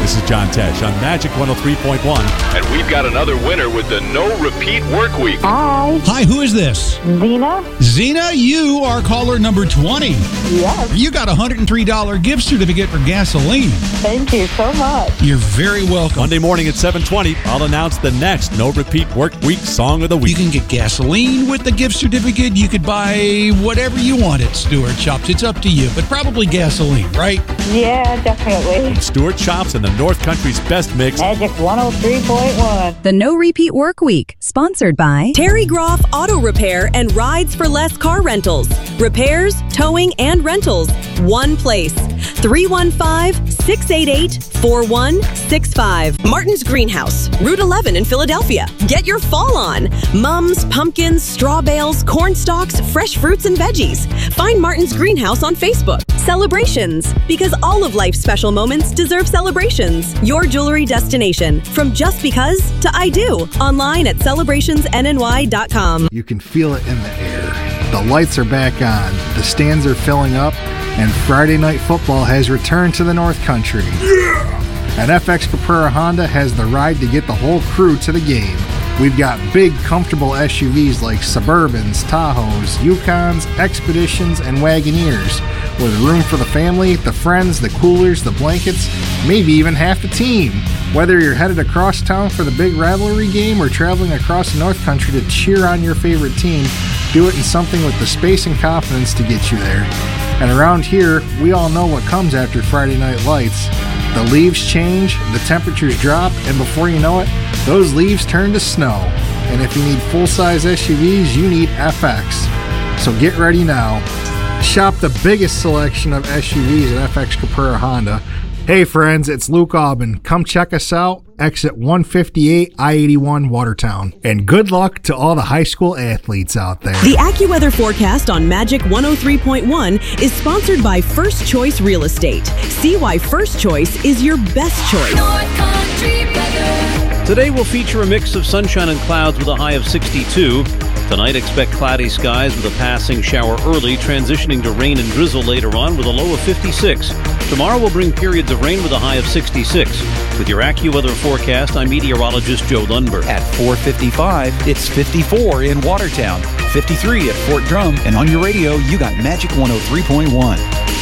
This is John Tesh on Magic 103.1. And we've got another winner with the No Repeat Work Week. Hi. Hi, who is this? Zena? Zena, you are caller number 20. Yes. You got a $103 gift certificate for gasoline. Thank you so much. You're very welcome. Monday morning at 7:20, I'll announce the next No Repeat Work Week Song of the You Week. can get gasoline with the gift certificate. You could buy whatever you want at Stewart Shops. It's up to you, but probably gasoline, right? Yeah, definitely. Stewart Shops and the North Country's best mix. Magic 103.1. The No Repeat Work Week, sponsored by Terry Groff Auto Repair and Rides for Less Car Rentals. Repairs, towing, and rentals. One place. 315-688-4165. Martin's Greenhouse, Route 11 in Philadelphia. Get your fall on. Mums, pumpkins, straw bales, corn stalks, fresh fruits and veggies. Find Martin's Greenhouse on Facebook. Celebrations, because all of life's special moments deserve celebrations. Your jewelry destination. From just because to I do. Online at celebrationsnny.com. You can feel it in the air. The lights are back on, the stands are filling up, and Friday Night Football has returned to the North Country. Yeah! And FX Caprera Honda has the ride to get the whole crew to the game. We've got big, comfortable SUVs like Suburbans, Tahoes, Yukons, Expeditions, and Wagoneers, with room for the family, the friends, the coolers, the blankets, maybe even half the team. Whether you're headed across town for the big rivalry game or traveling across the North Country to cheer on your favorite team, do it in something with the space and confidence to get you there. And around here, we all know what comes after Friday Night Lights. The leaves change, the temperatures drop, and before you know it, those leaves turn to snow. And if you need full-size SUVs, you need FX. So get ready now. Shop the biggest selection of SUVs at FX Caprera Honda. Hey friends, it's Luke Aubin. Come check us out, exit 158 I-81 Watertown. And good luck to all the high school athletes out there. The AccuWeather forecast on Magic 103.1 is sponsored by First Choice Real Estate. See why First Choice is your best choice. North Country weather. Today will feature a mix of sunshine and clouds with a high of 62. Tonight, expect cloudy skies with a passing shower early, transitioning to rain and drizzle later on with a low of 56. Tomorrow will bring periods of rain with a high of 66. With your AccuWeather forecast, I'm meteorologist Joe Lundberg. At 4:55, it's 54 in Watertown, 53 at Fort Drum, and on your radio, you got Magic 103.1.